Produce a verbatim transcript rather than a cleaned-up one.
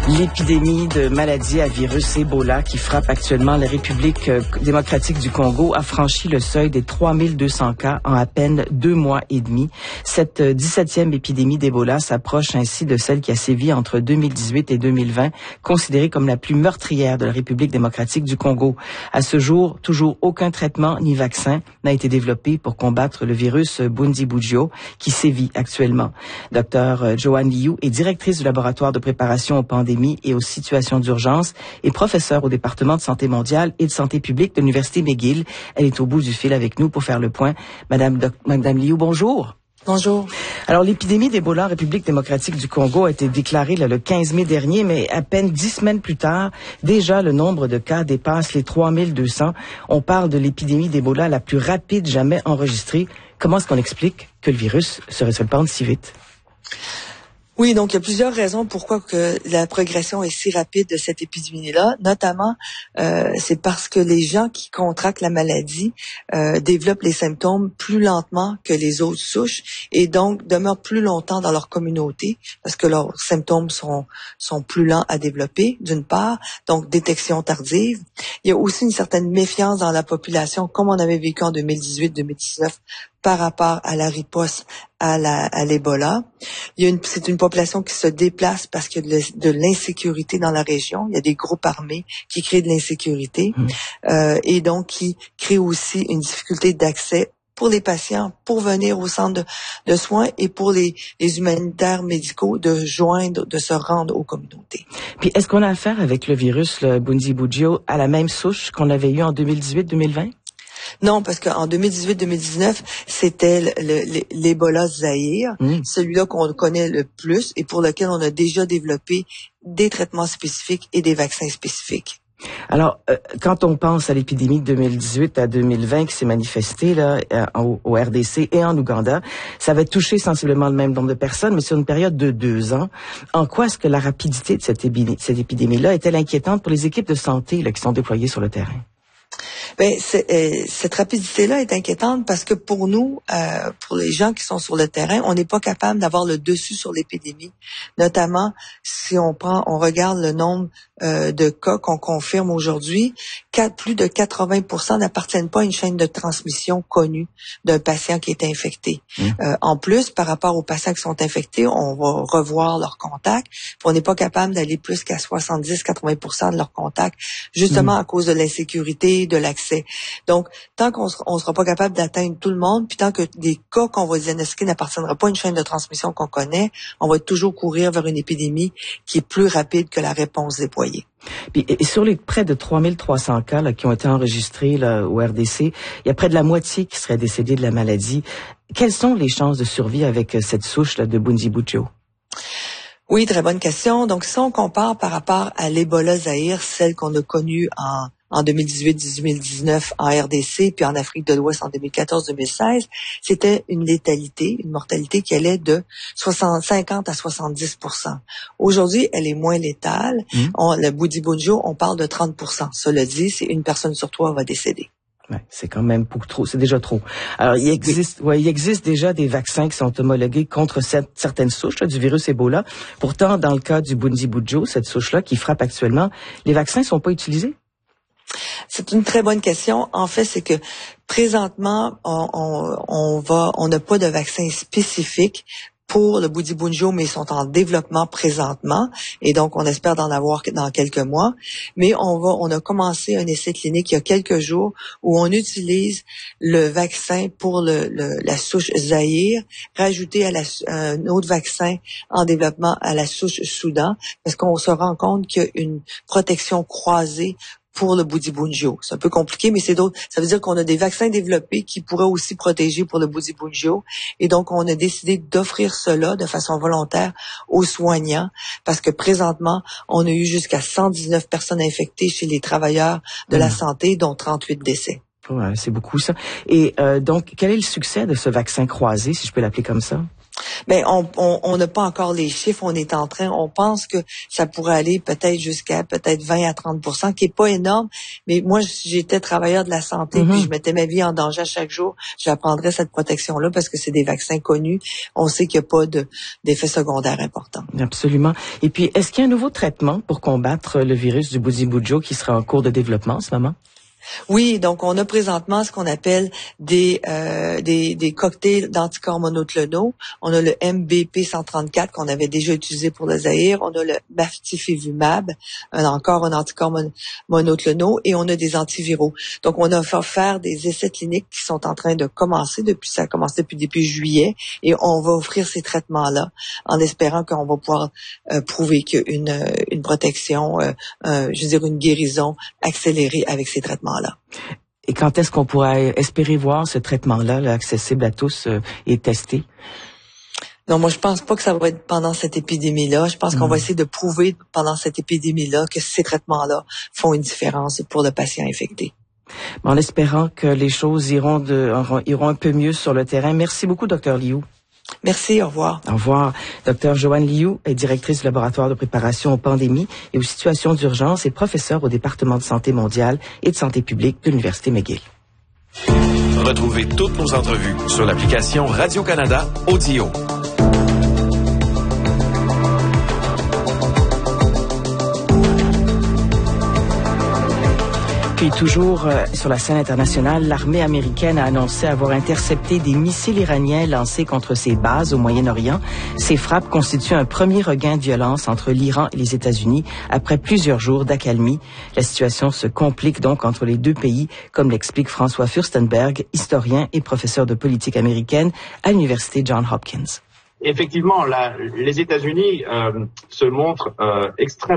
L'épidémie de maladies à virus Ebola qui frappe actuellement la République démocratique du Congo a franchi le seuil des trois mille deux cents cas en à peine deux mois et demi. Cette dix-septième épidémie d'Ebola s'approche ainsi de celle qui a sévi entre deux mille dix-huit et deux mille vingt, considérée comme la plus meurtrière de la République démocratique du Congo. À ce jour, toujours aucun traitement ni vaccin n'a été développé pour combattre le virus Bundibugyo qui sévit actuellement. Docteur Joanne Liu est directrice du laboratoire de préparation aux pandémies et aux situations d'urgence et professeure au département de santé mondiale et de santé publique de l'Université McGill. Elle est au bout du fil avec nous pour faire le point. Madame, Doc, Madame Liu, bonjour. Bonjour. Alors, l'épidémie d'Ebola en République démocratique du Congo a été déclarée là, le quinze mai dernier, mais à peine dix semaines plus tard, déjà le nombre de cas dépasse les trois mille deux cents. On parle de l'épidémie d'Ebola la plus rapide jamais enregistrée. Comment est-ce qu'on explique que le virus se répande si vite? Oui, donc il y a plusieurs raisons pourquoi que la progression est si rapide de cette épidémie-là. Notamment, euh, c'est parce que les gens qui contractent la maladie euh, développent les symptômes plus lentement que les autres souches et donc demeurent plus longtemps dans leur communauté parce que leurs symptômes sont sont plus lents à développer, d'une part. Donc, détection tardive. Il y a aussi une certaine méfiance dans la population, comme on avait vécu en deux mille dix-huit deux mille dix-neuf, par rapport à la riposte à la à l'Ebola. Il y a une c'est une population qui se déplace parce qu'il y a de, de l'insécurité dans la région. Il y a des groupes armés qui créent de l'insécurité mmh. euh, et donc qui créent aussi une difficulté d'accès pour les patients pour venir au centre de, de soins et pour les, les humanitaires médicaux de joindre, de se rendre aux communautés. Puis est-ce qu'on a affaire avec le virus, le Bundibugyo, à la même souche qu'on avait eu en deux mille dix-huit deux mille vingt? Non, parce qu'en deux mille dix-huit deux mille dix-neuf, c'était le, le, l'Ebola Zaïre, mmh. celui-là qu'on connaît le plus et pour lequel on a déjà développé des traitements spécifiques et des vaccins spécifiques. Alors, euh, quand on pense à l'épidémie de deux mille dix-huit à deux mille vingt qui s'est manifestée là euh, au, au R D C et en Ouganda, ça va toucher sensiblement le même nombre de personnes, mais sur une période de deux ans. En quoi est-ce que la rapidité de cette, épidémie, cette épidémie-là est-elle inquiétante pour les équipes de santé là, qui sont déployées sur le terrain? Ben, c'est, euh, cette rapidité-là est inquiétante parce que pour nous, euh, pour les gens qui sont sur le terrain, on n'est pas capable d'avoir le dessus sur l'épidémie. Notamment, si on prend, on regarde le nombre euh, de cas qu'on confirme aujourd'hui, quatre, plus de quatre-vingts pour cent n'appartiennent pas à une chaîne de transmission connue d'un patient qui est infecté. Mmh. Euh, en plus, par rapport aux patients qui sont infectés, on va revoir leurs contacts. On n'est pas capable d'aller plus qu'à soixante-dix à quatre-vingts pour cent de leurs contacts, justement mmh. à cause de l'insécurité, de l'accès. Donc, tant qu'on ne sera pas capable d'atteindre tout le monde, puis tant que des cas qu'on va diagnostiquer n'appartiendraient pas à une chaîne de transmission qu'on connaît, on va toujours courir vers une épidémie qui est plus rapide que la réponse déployée. Puis, et sur les près de trois mille trois cents cas là, qui ont été enregistrés là, au R D C, il y a près de la moitié qui seraient décédés de la maladie. Quelles sont les chances de survie avec cette souche là, de Bundibugyo? Oui, très bonne question. Donc, si on compare par rapport à l'Ebola Zaïre, celle qu'on a connue en en deux mille dix-huit deux mille dix-neuf en R D C, puis en Afrique de l'Ouest en deux mille quatorze deux mille seize, c'était une létalité, une mortalité qui allait de cinquante à soixante-dix pour cent. Aujourd'hui, elle est moins létale. Mmh. On, le Bundibugyo, on parle de trente pour cent. Cela dit, c'est une personne sur trois va décéder. Ouais, c'est quand même beaucoup trop, c'est déjà trop. Alors, il existe, ouais, il existe déjà des vaccins qui sont homologués contre cette, certaines souches là, du virus Ebola. Pourtant, dans le cas du Bundibugyo, cette souche-là qui frappe actuellement, les vaccins sont pas utilisés? C'est une très bonne question. En fait, c'est que présentement, on, on, on va, on n'a pas de vaccin spécifique pour le Bundibugyo, mais ils sont en développement présentement, et donc on espère d'en avoir dans quelques mois. Mais on va, on a commencé un essai clinique il y a quelques jours où on utilise le vaccin pour le, le la souche Zaïre, rajouté à, la, à un autre vaccin en développement à la souche Soudan, parce qu'on se rend compte qu'il y a une protection croisée pour le Bundibugyo. C'est un peu compliqué, mais c'est d'autres. Ça veut dire qu'on a des vaccins développés qui pourraient aussi protéger pour le Bundibugyo. Et donc, on a décidé d'offrir cela de façon volontaire aux soignants parce que présentement, on a eu jusqu'à cent dix-neuf personnes infectées chez les travailleurs de mmh. la santé, dont trente-huit décès. Ouais, c'est beaucoup ça. Et euh, donc, quel est le succès de ce vaccin croisé, si je peux l'appeler comme ça? Mais on on on n'a pas encore les chiffres. On est en train. On pense que ça pourrait aller peut-être jusqu'à peut-être vingt à trente pour cent, qui est pas énorme. Mais moi, j'étais travailleur de la santé, mm-hmm. puis je mettais ma vie en danger à chaque jour. J'apprendrais cette protection-là parce que c'est des vaccins connus. On sait qu'il n'y a pas de d'effets secondaires importants. Absolument. Et puis, est-ce qu'il y a un nouveau traitement pour combattre le virus du Bundibugyo qui serait en cours de développement en ce moment? Oui, donc on a présentement ce qu'on appelle des euh, des, des cocktails d'anticorps monoclonaux. On a le M B P cent trente-quatre qu'on avait déjà utilisé pour le Zaïre. On a le Baftifimab, un, encore un anticorps mon, monoclonaux, et on a des antiviraux. Donc on a fait faire des essais cliniques qui sont en train de commencer depuis ça a commencé depuis depuis juillet, et on va offrir ces traitements-là en espérant qu'on va pouvoir euh, prouver qu'il y a une une protection, euh, euh, je veux dire une guérison accélérée avec ces traitements-là. Et quand est-ce qu'on pourrait espérer voir ce traitement-là, là, accessible à tous euh, et testé? Non, moi, je pense pas que ça va être pendant cette épidémie-là. Je pense mmh. qu'on va essayer de prouver pendant cette épidémie-là que ces traitements-là font une différence pour le patient infecté. En espérant que les choses iront, de, iront un peu mieux sur le terrain. Merci beaucoup, docteur Liu. Merci, au revoir. Au revoir. Docteur Joanne Liu est directrice du laboratoire de préparation aux pandémies et aux situations d'urgence et professeure au département de santé mondiale et de santé publique de l'Université McGill. Retrouvez toutes nos entrevues sur l'application Radio-Canada Audio. Puis toujours euh, sur la scène internationale, l'armée américaine a annoncé avoir intercepté des missiles iraniens lancés contre ses bases au Moyen-Orient. Ces frappes constituent un premier regain de violence entre l'Iran et les États-Unis après plusieurs jours d'accalmie. La situation se complique donc entre les deux pays, comme l'explique François Furstenberg, historien et professeur de politique américaine à l'Université Johns Hopkins. Effectivement, la, les États-Unis euh, se montrent euh, extrêmement